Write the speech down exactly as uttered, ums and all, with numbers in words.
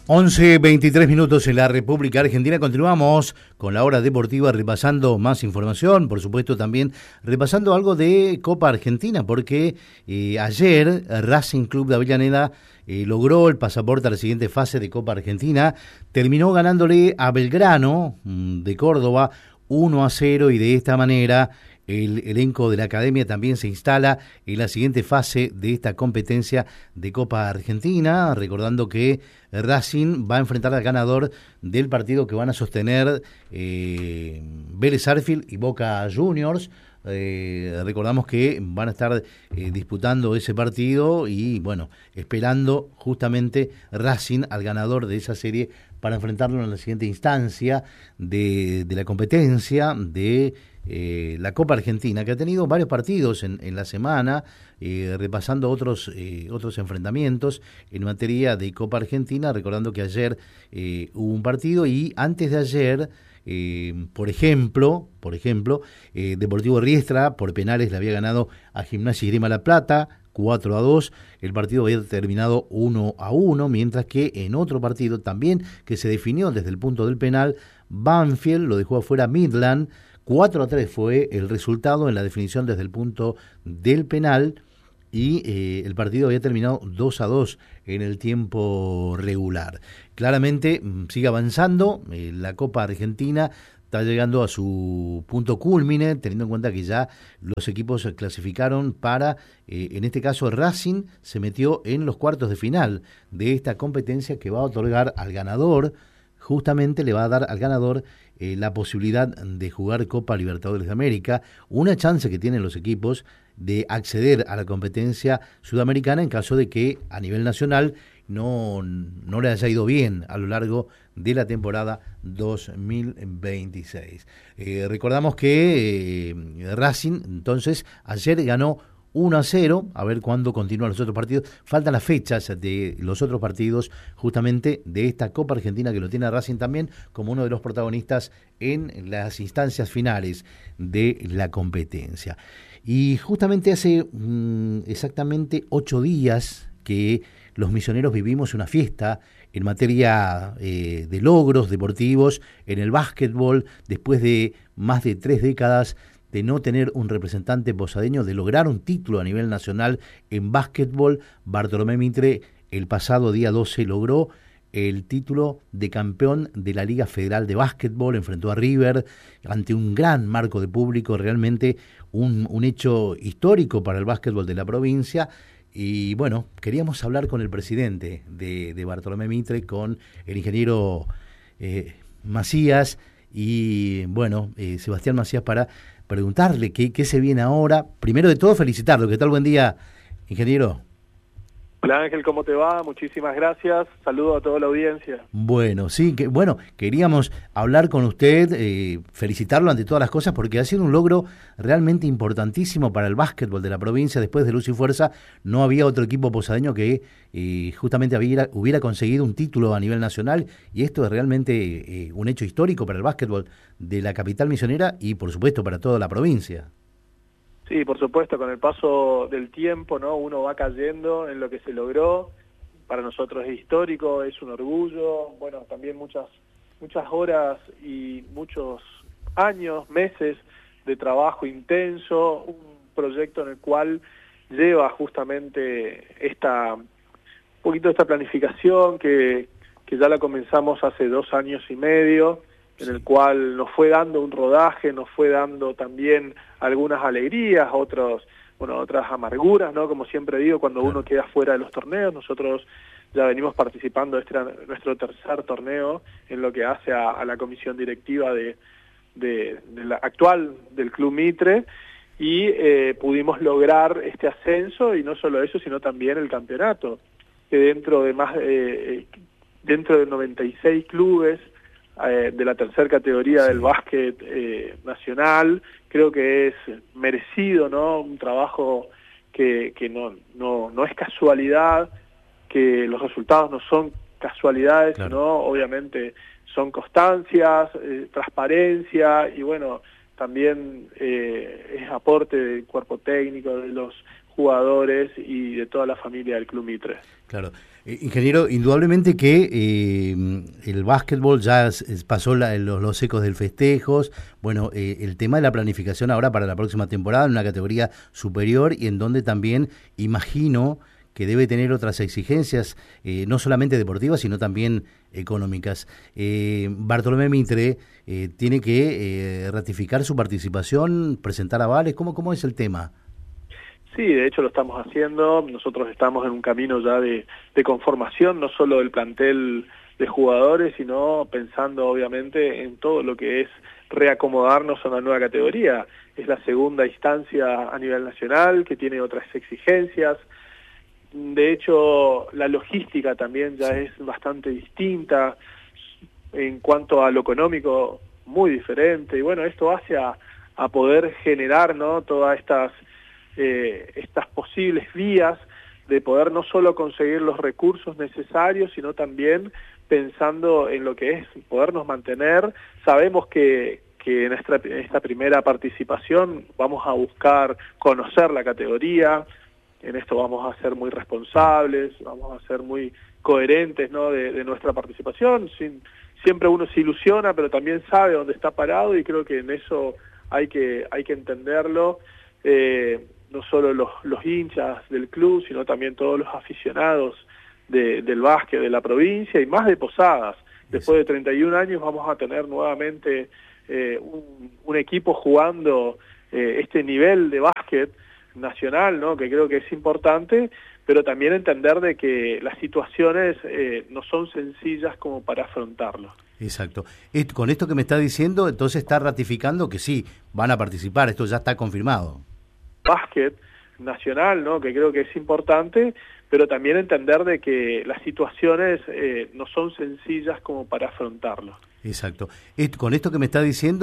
once veintitrés minutos en la República Argentina. Continuamos con la hora deportiva repasando más información, por supuesto también repasando algo de Copa Argentina, porque eh, ayer Racing Club de Avellaneda eh, logró el pasaporte a la siguiente fase de Copa Argentina, terminó ganándole a Belgrano de Córdoba uno a cero y de esta manera el elenco de la Academia también se instala en la siguiente fase de esta competencia de Copa Argentina, recordando que Racing va a enfrentar al ganador del partido que van a sostener eh, Vélez Sarsfield y Boca Juniors. Eh, recordamos que van a estar eh, disputando ese partido y bueno, esperando justamente Racing al ganador de esa serie para enfrentarlo en la siguiente instancia de, de la competencia de Eh, la Copa Argentina, que ha tenido varios partidos en, en la semana, eh, repasando otros eh, otros enfrentamientos en materia de Copa Argentina, recordando que ayer eh, hubo un partido y antes de ayer, eh, por ejemplo, por ejemplo, eh, Deportivo Riestra por penales le había ganado a Gimnasia y Esgrima La Plata cuatro a dos, el partido había terminado uno a uno, mientras que en otro partido también que se definió desde el punto del penal, Banfield lo dejó afuera Midland, cuatro a tres fue el resultado en la definición desde el punto del penal y eh, el partido había terminado dos a dos en el tiempo regular. Claramente sigue avanzando, eh, la Copa Argentina está llegando a su punto cúlmine, teniendo en cuenta que ya los equipos clasificaron para, eh, en este caso Racing se metió en los cuartos de final de esta competencia que va a otorgar al ganador, justamente le va a dar al ganador eh, la posibilidad de jugar Copa Libertadores de América, una chance que tienen los equipos de acceder a la competencia sudamericana en caso de que a nivel nacional no, no le haya ido bien a lo largo de la temporada dos mil veintiséis. Eh, recordamos que eh, Racing entonces ayer ganó uno a cero, a ver cuándo continúan los otros partidos. Faltan las fechas de los otros partidos justamente de esta Copa Argentina que lo tiene Racing también como uno de los protagonistas en las instancias finales de la competencia. Y justamente hace mmm, exactamente ocho días que los misioneros vivimos una fiesta en materia eh, de logros deportivos en el básquetbol, después de más de tres décadas de no tener un representante posadeño, de lograr un título a nivel nacional en básquetbol. Bartolomé Mitre el pasado día doce logró el título de campeón de la Liga Federal de Básquetbol, enfrentó a River ante un gran marco de público, realmente un, un hecho histórico para el básquetbol de la provincia. Y bueno, queríamos hablar con el presidente de, de Bartolomé Mitre, con el ingeniero eh, Macías y bueno, eh, Sebastián Macías, para preguntarle qué, qué se viene ahora. Primero de todo, felicitarlo. ¿Qué tal? Buen día, ingeniero. Hola Ángel, ¿cómo te va? Muchísimas gracias. Saludo a toda la audiencia. Bueno, sí, que bueno, queríamos hablar con usted, eh, felicitarlo ante todas las cosas, porque ha sido un logro realmente importantísimo para el básquetbol de la provincia. Después de Luz y Fuerza, no había otro equipo posadeño que eh, justamente hubiera, hubiera conseguido un título a nivel nacional, y esto es realmente eh, un hecho histórico para el básquetbol de la capital misionera y, por supuesto, para toda la provincia. Sí, por supuesto, con el paso del tiempo, ¿no? Uno va cayendo en lo que se logró. Para nosotros es histórico, es un orgullo. Bueno, también muchas muchas horas y muchos años, meses de trabajo intenso, un proyecto en el cual lleva justamente esta un poquito esta planificación que, que ya la comenzamos hace dos años y medio, en el cual nos fue dando un rodaje, nos fue dando también algunas alegrías, otros, bueno, otras amarguras, ¿no? Como siempre digo, cuando claro. uno queda fuera de los torneos, nosotros ya venimos participando, este era nuestro tercer torneo en lo que hace a, a la comisión directiva de, de, de la actual del Club Mitre, y eh, pudimos lograr este ascenso, y no solo eso, sino también el campeonato, que dentro de más eh, dentro de noventa y seis clubes Eh, de la tercera categoría sí. del básquet eh, nacional, creo que es merecido, ¿no? Un trabajo que, que no, no, no es casualidad, que los resultados no son casualidades, claro. sino obviamente son constancias, eh, transparencia y bueno, también eh, es aporte del cuerpo técnico, de los jugadores y de toda la familia del Club Mitre. Claro. Eh, ingeniero, indudablemente que eh, el básquetbol ya es, es pasó la, los, los ecos del festejos, bueno, eh, el tema de la planificación ahora para la próxima temporada en una categoría superior y en donde también imagino que debe tener otras exigencias, eh, no solamente deportivas, sino también económicas. Eh, Bartolomé Mitre eh, tiene que eh, ratificar su participación, presentar avales, ¿cómo, cómo es el tema? Sí, de hecho lo estamos haciendo. Nosotros estamos en un camino ya de, de conformación, no solo del plantel de jugadores, sino pensando obviamente en todo lo que es reacomodarnos a una nueva categoría. Es la segunda instancia a nivel nacional, que tiene otras exigencias. De hecho, la logística también ya es bastante distinta. En cuanto a lo económico, muy diferente. Y bueno, esto hace a, a poder generar, ¿no?, todas estas Eh, estas posibles vías de poder no solo conseguir los recursos necesarios, sino también pensando en lo que es podernos mantener. Sabemos que, que en, esta, en esta primera participación vamos a buscar conocer la categoría, en esto vamos a ser muy responsables, vamos a ser muy coherentes, ¿no?, de, de nuestra participación. Sin, siempre uno se ilusiona, pero también sabe dónde está parado, y creo que en eso hay que, hay que entenderlo. Eh, no solo los, los hinchas del club, sino también todos los aficionados de, del básquet de la provincia y más de Posadas. Después de treinta y un años vamos a tener nuevamente eh, un, un equipo jugando eh, este nivel de básquet nacional, ¿no?, que creo que es importante, pero también entender de que las situaciones eh, no son sencillas como para afrontarlo. Exacto. Con esto que me está diciendo, entonces está ratificando que sí, van a participar, esto ya está confirmado. Básquet nacional, ¿no?, que creo que es importante, pero también entender de que las situaciones eh, no son sencillas como para afrontarlo. Exacto. Con esto que me está diciendo